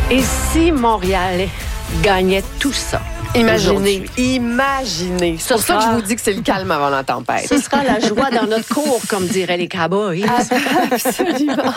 Et si Montréal gagnait tout ça? Imaginez. C'est pour ça que je vous dis que c'est le calme avant la tempête. Ce sera la joie dans notre cour, comme diraient les cowboys. Absolument.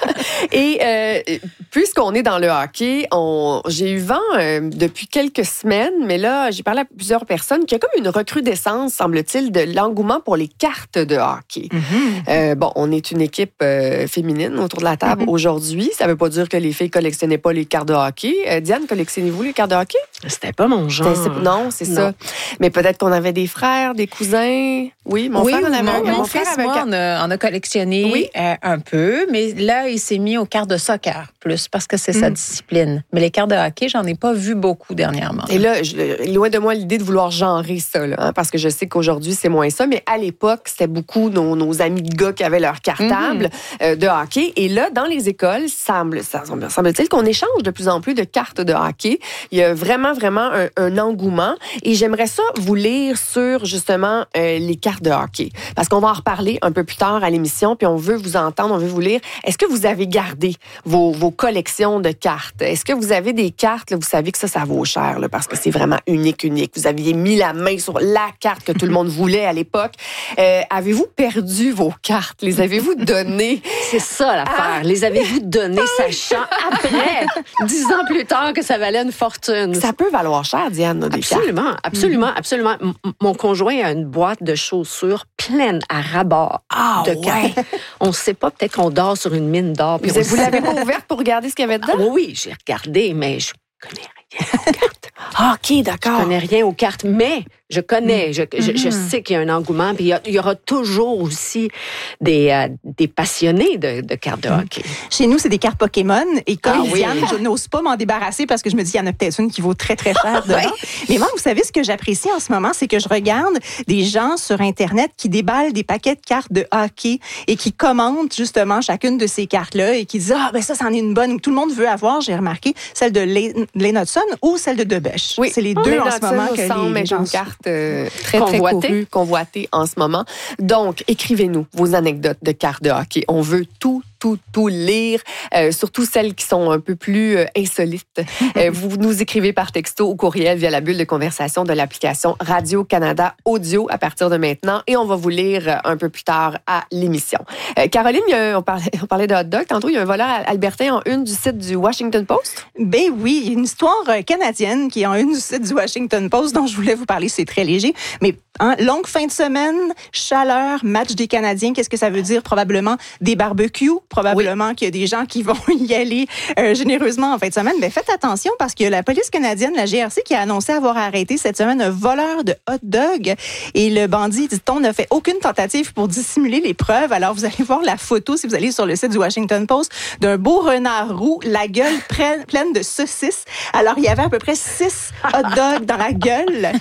Et puisqu'on est dans le hockey, j'ai eu vent depuis quelques semaines, mais là, j'ai parlé à plusieurs personnes qu'il y a comme une recrudescence, semble-t-il, de l'engouement pour les cartes de hockey. Mm-hmm. On est une équipe féminine autour de la table aujourd'hui. Ça ne veut pas dire que les filles ne collectionnaient pas les cartes de hockey. Diane, collectionnez-vous les cartes de hockey? C'était pas mon genre. Non, c'est ça. Mais peut-être qu'on avait des frères, des cousins. Oui, mon frère en avait un. Mon fils, moi, on a collectionné un peu, mais là, il s'est mis aux cartes de soccer plus parce que c'est sa discipline. Mais les cartes de hockey, j'en ai pas vu beaucoup dernièrement. Et là, loin de moi l'idée de vouloir genrer ça, là, parce que je sais qu'aujourd'hui, c'est moins ça, mais à l'époque, c'était beaucoup nos amis de gars qui avaient leur cartable de hockey. Et là, dans les écoles, semble-t-il qu'on échange de plus en plus de cartes de hockey. Il y a vraiment un engouement. Et j'aimerais ça vous lire sur, justement, les cartes de hockey. Parce qu'on va en reparler un peu plus tard à l'émission, puis on veut vous entendre, on veut vous lire. Est-ce que vous avez gardé vos collections de cartes? Est-ce que vous avez des cartes, là, vous savez que ça vaut cher, là, parce que c'est vraiment unique. Vous aviez mis la main sur la carte que tout le monde voulait à l'époque. Avez-vous perdu vos cartes? Les avez-vous données? C'est ça l'affaire. Les avez-vous données, sachant après, 10 ans plus tard, que ça valait une fortune? Ça peut valoir cher, Diane, des cartes. Absolument. Mon conjoint a une boîte de chaussures pleine à ras-bord de cartes. On ne sait pas, peut-être qu'on dort sur une mine d'or. Vous l'avez pas ouverte pour regarder ce qu'il y avait dedans? Oui, j'ai regardé, mais je connais rien aux cartes. OK, d'accord. Je connais rien aux cartes, mais je connais. Je sais qu'il y a un engouement. Puis il y aura toujours aussi des passionnés de cartes de hockey. Chez nous, c'est des cartes Pokémon. Et comme Diane, je n'ose pas m'en débarrasser parce que je me dis, il y en a peut-être une qui vaut très, très cher dedans. Mais moi, vous savez, ce que j'apprécie en ce moment, c'est que je regarde des gens sur Internet qui déballent des paquets de cartes de hockey et qui commentent justement chacune de ces cartes-là et qui disent, ça, c'en est une bonne. Tout le monde veut avoir, j'ai remarqué, celle de Lane Hudson ou celle de Debesch. Oui. C'est les deux en ce moment que les gens une carte très convoitée en ce moment. Donc, écrivez-nous vos anecdotes de cartes de hockey. On veut tout lire, surtout celles qui sont un peu plus insolites. Vous nous écrivez par texto ou courriel via la bulle de conversation de l'application Radio-Canada Audio à partir de maintenant et on va vous lire un peu plus tard à l'émission. Caroline, on parlait de hot dog. Tantôt, il y a un voleur albertain en une du site du Washington Post. Ben oui, il y a une histoire canadienne qui est en une du site du Washington Post dont je voulais vous parler. C'est très léger, mais longue fin de semaine, chaleur, match des Canadiens. Qu'est-ce que ça veut dire? Probablement des barbecues. Probablement qu'il y a des gens qui vont y aller généreusement en fin de semaine. Mais faites attention parce que la police canadienne, la GRC, qui a annoncé avoir arrêté cette semaine un voleur de hot dog. Et le bandit, dit-on, n'a fait aucune tentative pour dissimuler les preuves. Alors, vous allez voir la photo, si vous allez sur le site du Washington Post, d'un beau renard roux, la gueule pleine de saucisses. Alors, il y avait à peu près 6 hot dogs dans la gueule.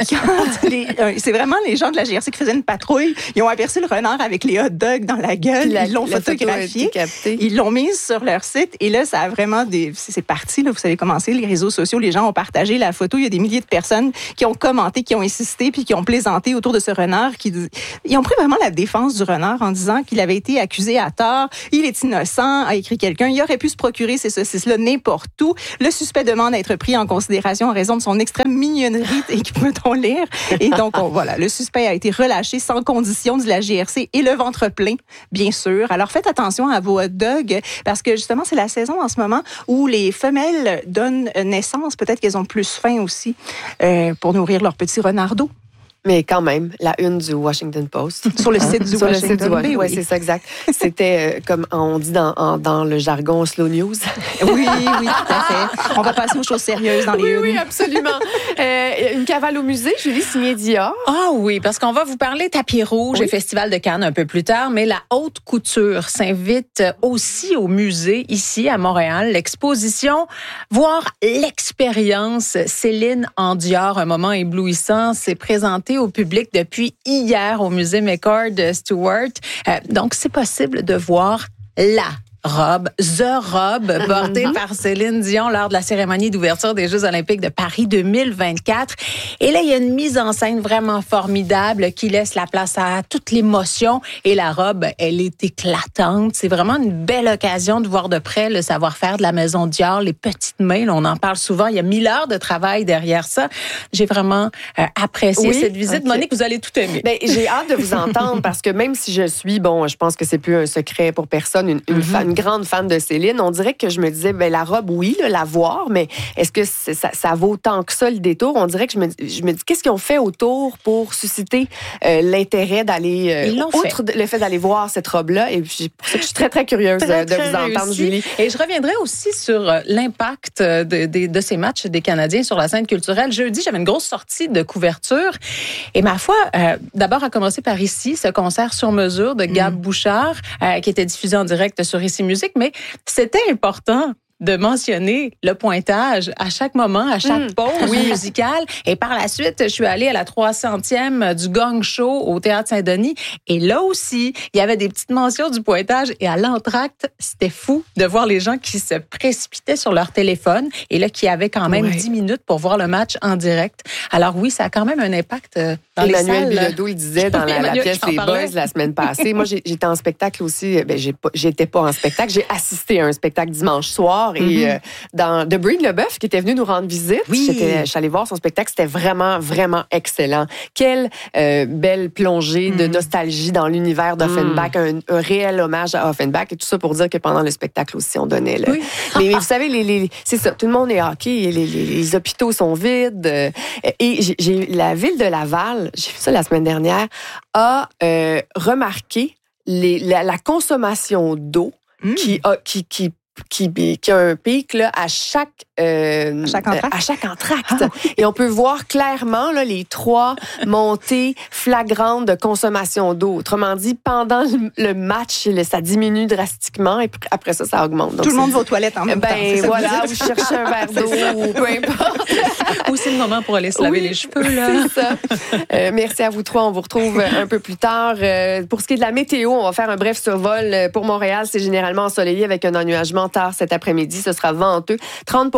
C'est vraiment les gens de la GRC qui faisaient une patrouille. Ils ont aperçu le renard avec les hot dogs dans la gueule. Ils l'ont photographié. Ils l'ont mise sur leur site. Et là, ça a vraiment c'est parti. Là, vous savez comment c'est, les réseaux sociaux. Les gens ont partagé la photo. Il y a des milliers de personnes qui ont commenté, qui ont insisté, puis qui ont plaisanté autour de ce renard. Ils ont pris vraiment la défense du renard en disant qu'il avait été accusé à tort. Il est innocent, a écrit quelqu'un. Il aurait pu se procurer ces saucisses-là n'importe où. Le suspect demande à être pris en considération en raison de son extrême mignonnerie, et peut-on lire. Et donc, le suspect a été relâché sans condition, dit la GRC, et le ventre plein, bien sûr. Alors, faites attention à vos hot dogs, parce que justement, c'est la saison en ce moment où les femelles donnent naissance. Peut-être qu'elles ont plus faim aussi pour nourrir leurs petits renardeaux. Mais quand même, la une du Washington Post. Sur le site du Washington. Oui, c'est ça, exact. C'était, comme on dit dans le jargon, slow news. Oui, tout à fait. On va passer aux choses sérieuses dans les unes. Oui, absolument. Une cavale au musée, Julie, signée Dior. Ah oui, parce qu'on va vous parler tapis rouge et Festival de Cannes un peu plus tard, mais la haute couture s'invite aussi au musée ici à Montréal. L'exposition, voire l'expérience Céline en Dior, un moment éblouissant, s'est présentée au public depuis hier au musée McCord Stewart. Donc, c'est possible de voir la robe, The Robe, portée par Céline Dion lors de la cérémonie d'ouverture des Jeux olympiques de Paris 2024. Et là, il y a une mise en scène vraiment formidable qui laisse la place à toute l'émotion. Et la robe, elle est éclatante. C'est vraiment une belle occasion de voir de près le savoir-faire de la maison Dior, les petites mains. Là, on en parle souvent. Il y a 1000 heures de travail derrière ça. J'ai vraiment apprécié cette visite. Okay. Monique, vous allez tout aimer. Ben, j'ai hâte de vous entendre parce que même si je suis, je pense que c'est plus un secret pour personne, une grande fan de Céline, on dirait que je me disais, la robe, oui, là, la voir, mais est-ce que ça vaut tant que ça le détour? On dirait que je me dis, qu'est-ce qu'ils ont fait autour pour susciter l'intérêt d'aller, outre le fait d'aller voir cette robe-là? Et puis, pour ça que je suis très, très curieuse de vous entendre, Julie. Et je reviendrai aussi sur l'impact de ces matchs des Canadiens sur la scène culturelle. Jeudi, j'avais une grosse sortie de couverture. Et ma foi, d'abord à commencer par ici, ce concert sur mesure de Gab Bouchard, qui était diffusé en direct sur Ici Musique, mais c'était important de mentionner le pointage à chaque moment, à chaque pause musicale. Et par la suite, je suis allée à la 300e du Gong Show au Théâtre Saint-Denis. Et là aussi, il y avait des petites mentions du pointage. Et à l'entracte, c'était fou de voir les gens qui se précipitaient sur leur téléphone et là, qui avaient quand même 10 minutes pour voir le match en direct. Alors oui, ça a quand même un impact dans les salles. Emmanuel Bilodeau, il disait dans la pièce Les Buzz la semaine passée. Moi, j'étais en spectacle aussi. J'étais pas en spectacle. J'ai assisté à un spectacle dimanche soir. Et dans The Brie Leboeuf, qui était venu nous rendre visite, je suis allée voir son spectacle. C'était vraiment, vraiment excellent. Quelle belle plongée de nostalgie dans l'univers d'Offenbach. Un réel hommage à Offenbach. Et tout ça pour dire que pendant le spectacle aussi, on donnait le... Mais vous savez, c'est ça. Tout le monde est hockey. Les hôpitaux sont vides. Et la ville de Laval, j'ai vu ça la semaine dernière, a remarqué la consommation d'eau qui a un pic là, à chaque entracte. Et on peut voir clairement là, les 3 montées flagrantes de consommation d'eau. Autrement dit, pendant le match, ça diminue drastiquement et après ça augmente. Donc, tout le monde va aux toilettes en même temps. Voilà, vous cherchez un verre d'eau ou peu importe. Ou c'est le moment pour aller se laver les cheveux. Là. C'est ça. Merci à vous 3. On vous retrouve un peu plus tard. Pour ce qui est de la météo, on va faire un bref survol. Pour Montréal, c'est généralement ensoleillé avec un ennuagement tard cet après-midi. Ce sera venteux. 30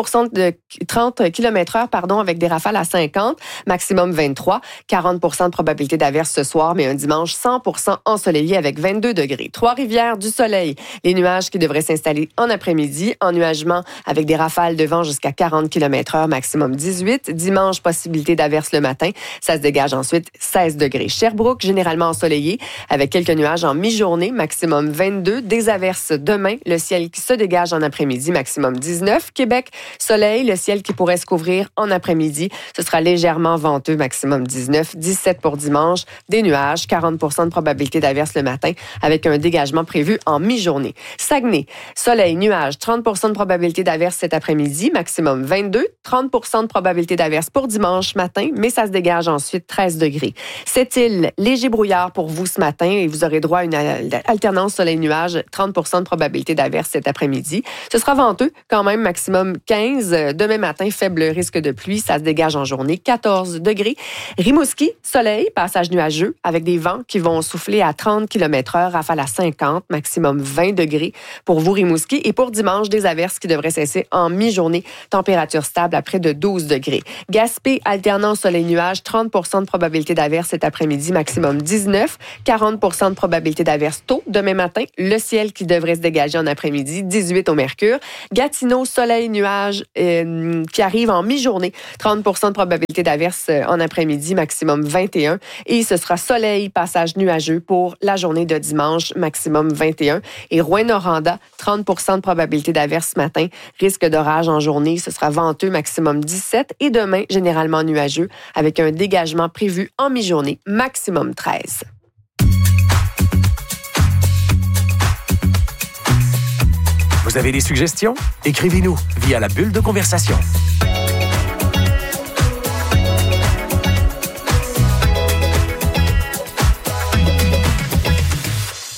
km/h, avec des rafales à 50, maximum 23. 40 de probabilité d'averse ce soir, mais un dimanche 100% ensoleillé avec 22 degrés. Trois-Rivières, du soleil. Les nuages qui devraient s'installer en après-midi. Ennuagement avec des rafales de vent jusqu'à 40 km/h, maximum 18. Dimanche, possibilité d'averse le matin. Ça se dégage ensuite 16 degrés. Sherbrooke, généralement ensoleillé avec quelques nuages en mi-journée, maximum 22. Des averses demain. Le ciel qui se dégage en après-midi, maximum 19. Québec, soleil, le ciel qui pourrait se couvrir en après-midi. Ce sera légèrement venteux, maximum 19. 17 pour dimanche, des nuages, 40 de probabilité d'averse le matin avec un dégagement prévu en mi-journée. Saguenay, soleil, nuages, 30 de probabilité d'averse cet après-midi, maximum 22. 30 de probabilité d'averse pour dimanche matin, mais ça se dégage ensuite 13 degrés. Sept-Îles, léger brouillard pour vous ce matin et vous aurez droit à une alternance soleil-nuage, 30 de probabilité d'averse cet après-midi. Ce sera venteux, quand même, maximum 15. Demain matin, faible risque de pluie. Ça se dégage en journée, 14 degrés. Rimouski, soleil, passage nuageux, avec des vents qui vont souffler à 30 km/h, rafale à 50, maximum 20 degrés pour vous, Rimouski. Et pour dimanche, des averses qui devraient cesser en mi-journée. Température stable à près de 12 degrés. Gaspé, alternant soleil-nuage, 30 de probabilité d'averse cet après-midi, maximum 19. 40 de probabilité d'averse tôt demain matin. Le ciel qui devrait se dégager en après-midi, 18 au mercure. Gatineau, soleil, nuages qui arrive en mi-journée. 30 de probabilité d'averse en après-midi, maximum 21. Et ce sera soleil, passage nuageux pour la journée de dimanche, maximum 21. Et Rouyn-Noranda, 30 de probabilité d'averse ce matin. Risque d'orage en journée, ce sera venteux, maximum 17. Et demain, généralement nuageux, avec un dégagement prévu en mi-journée, maximum 13. Vous avez des suggestions? Écrivez-nous via la bulle de conversation.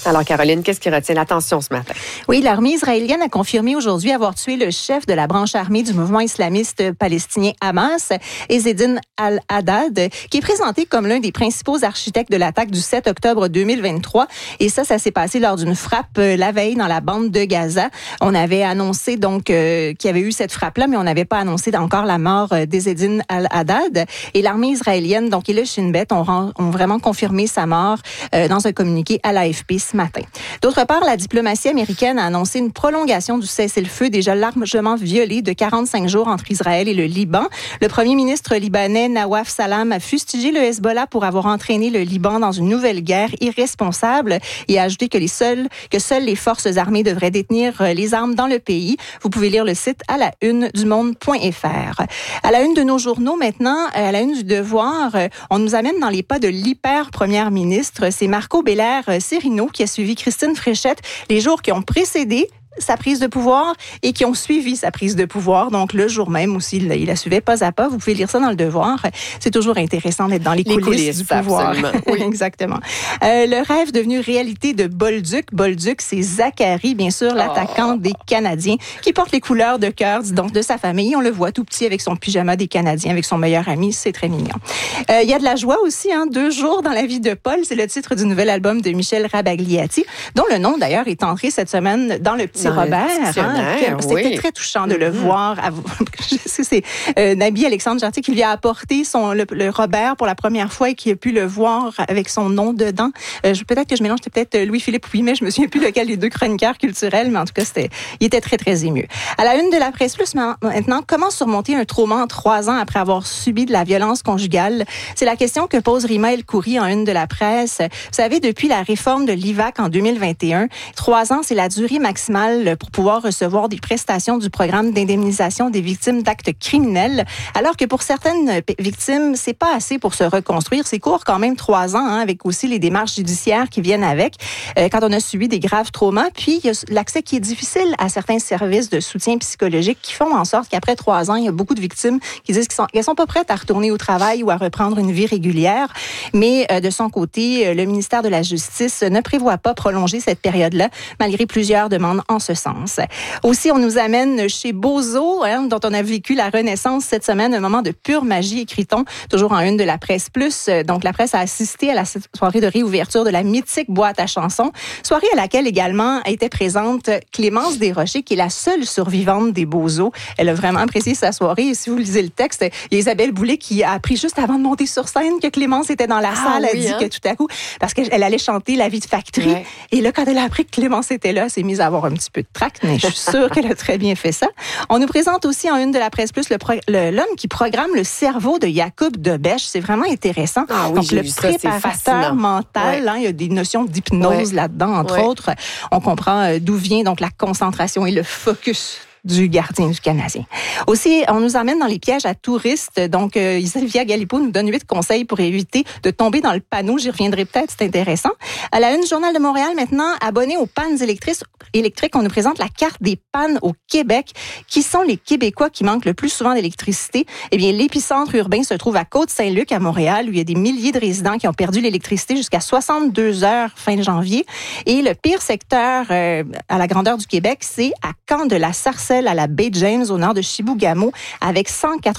Alors, Caroline, qu'est-ce qui retient l'attention ce matin? Oui, l'armée israélienne a confirmé aujourd'hui avoir tué le chef de la branche armée du mouvement islamiste palestinien Hamas, Ezzedine al-Haddad, qui est présenté comme l'un des principaux architectes de l'attaque du 7 octobre 2023. Et ça s'est passé lors d'une frappe la veille dans la bande de Gaza. On avait annoncé donc qu'il y avait eu cette frappe-là, mais on n'avait pas annoncé encore la mort d'Ezzedine al-Haddad. Et l'armée israélienne, donc, et le Shin Bet ont vraiment confirmé sa mort dans un communiqué à l'AFP ce matin. D'autre part, la diplomatie américaine a annoncé une prolongation du cessez-le-feu déjà largement violé de 45 jours entre Israël et le Liban. Le premier ministre libanais Nawaf Salam a fustigé le Hezbollah pour avoir entraîné le Liban dans une nouvelle guerre irresponsable et a ajouté que seules les forces armées devraient détenir les armes dans le pays. Vous pouvez lire le site à la une du monde.fr. À la une de nos journaux maintenant, à la une du Devoir, on nous amène dans les pas de l'hyper-première ministre. C'est Marco Bélair-Sérino qui a suivi Christine Fréchette les jours qui ont précédé sa prise de pouvoir et qui ont suivi sa prise de pouvoir. Donc, le jour même aussi, il la suivait pas à pas. Vous pouvez lire ça dans le Devoir. C'est toujours intéressant d'être dans les coulisses du pouvoir. Oui, exactement. Le rêve devenu réalité de Bolduc. Bolduc, c'est Zachary, bien sûr, l'attaquant des Canadiens, qui porte les couleurs de cœur, donc, de sa famille. On le voit tout petit avec son pyjama des Canadiens, avec son meilleur ami. C'est très mignon. Il y a de la joie aussi, 2 jours dans la vie de Paul. C'est le titre du nouvel album de Michel Rabagliati, dont le nom, d'ailleurs, est entré cette semaine dans le petit Robert. C'était très touchant de le voir. C'est Nabi Alexandre Jartier qui lui a apporté le Robert pour la première fois et qui a pu le voir avec son nom dedans. Peut-être que je mélange, c'était peut-être Louis-Philippe Ouimet, je me souviens plus lequel des deux chroniqueurs culturels, mais en tout cas, il était très, très ému. À la une de la Presse Plus, maintenant, comment surmonter un trauma en 3 ans après avoir subi de la violence conjugale? C'est la question que pose Rima El Khoury en une de la presse. Vous savez, depuis la réforme de l'IVAC en 2021, 3 ans, c'est la durée maximale pour pouvoir recevoir des prestations du programme d'indemnisation des victimes d'actes criminels, alors que pour certaines victimes, c'est pas assez pour se reconstruire. C'est court quand même 3 ans, avec aussi les démarches judiciaires qui viennent avec, quand on a subi des graves traumas. Puis, il y a l'accès qui est difficile à certains services de soutien psychologique qui font en sorte qu'après 3 ans, il y a beaucoup de victimes qui disent qu'elles sont pas prêtes à retourner au travail ou à reprendre une vie régulière. Mais de son côté, le ministère de la Justice ne prévoit pas prolonger cette période-là, malgré plusieurs demandes en ce sens. Aussi, on nous amène chez Bozo, dont on a vécu la renaissance cette semaine, un moment de pure magie, écrit-on, toujours en une de la Presse Plus. Donc, la presse a assisté à la soirée de réouverture de la mythique boîte à chansons, soirée à laquelle également était présente Clémence Desrochers, qui est la seule survivante des Bozo. Elle a vraiment apprécié sa soirée. Et si vous lisez le texte, il y a Isabelle Boulay qui a appris juste avant de monter sur scène que Clémence était dans la salle. Elle dit que tout à coup, parce qu'elle allait chanter La vie de factory. Ouais. Et là, quand elle a appris que Clémence était là, elle s'est mise à avoir un petit peu de tract, mais je suis sûre qu'elle a très bien fait ça. On nous présente aussi en une de la Presse Plus l'homme qui programme le cerveau de Yacoub Debeche. C'est vraiment intéressant. Ah oui, donc, le préparateur mental, il y a des notions d'hypnose là-dedans, entre autres. On comprend d'où vient donc la concentration et le focus du gardien du Canadien. Aussi, on nous emmène dans les pièges à touristes. Donc, Sylvia Galipeau nous donne 8 conseils pour éviter de tomber dans le panneau. J'y reviendrai peut-être, c'est intéressant. À la une du Journal de Montréal, maintenant, abonné aux pannes électriques, on nous présente la carte des pannes au Québec. Qui sont les Québécois qui manquent le plus souvent d'électricité? Eh bien, l'épicentre urbain se trouve à Côte-Saint-Luc, à Montréal, où il y a des milliers de résidents qui ont perdu l'électricité jusqu'à 62 heures fin janvier. Et le pire secteur à la grandeur du Québec, c'est à Camp-de-la-Sarcelle, à la baie James, au nord de Chibougamau, avec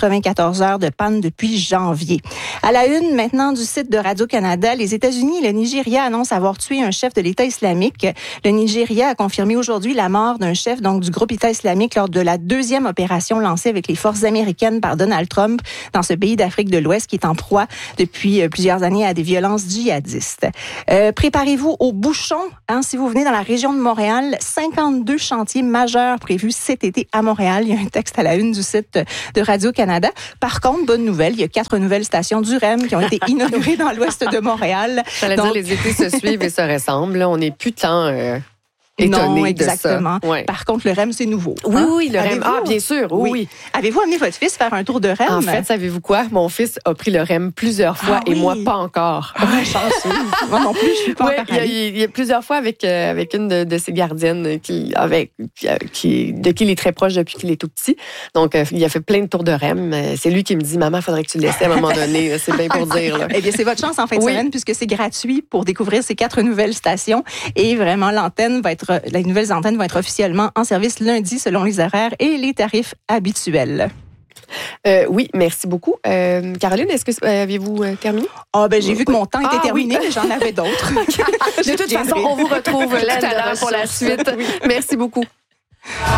194 heures de panne depuis janvier. À la une, maintenant, du site de Radio-Canada, les États-Unis et le Nigeria annoncent avoir tué un chef de l'État islamique. Le Nigeria a confirmé aujourd'hui la mort d'un chef du groupe État islamique lors de la 2e opération lancée avec les forces américaines par Donald Trump dans ce pays d'Afrique de l'Ouest qui est en proie depuis plusieurs années à des violences djihadistes. Préparez-vous aux bouchons. Si vous venez dans la région de Montréal, 52 chantiers majeurs prévus cet été à Montréal. Il y a un texte à la une du site de Radio-Canada. Par contre, bonne nouvelle, il y a 4 nouvelles stations du REM qui ont été inaugurées dans l'ouest de Montréal. J'allais dire, les étés se suivent et se ressemblent. On n'est plus tant étonnée non, exactement. de ça. Ouais. Par contre, le REM, c'est nouveau. Oui, le REM. Ah, bien sûr, oui. Avez-vous amené votre fils faire un tour de REM? En fait, savez-vous quoi? Mon fils a pris le REM plusieurs fois et moi, pas encore. Ah, chanceux. Moi non plus, je suis pas encore allée. Il y a plusieurs fois avec une de ses gardiennes de qui il est très proche depuis qu'il est tout petit. Donc, il a fait plein de tours de REM. C'est lui qui me dit, maman, il faudrait que tu le laisses à un moment donné. C'est bien pour dire. Là. Eh bien, c'est votre chance en fin de semaine puisque c'est gratuit pour découvrir ces 4 nouvelles stations. Et vraiment, les nouvelles antennes vont être officiellement en service lundi selon les horaires et les tarifs habituels. Oui, merci beaucoup. Caroline, est-ce que aviez-vous terminé? J'ai vu que mon temps était terminé, mais j'en avais d'autres. De toute façon, on vous retrouve là tout à l'heure pour la suite. Oui. Merci beaucoup.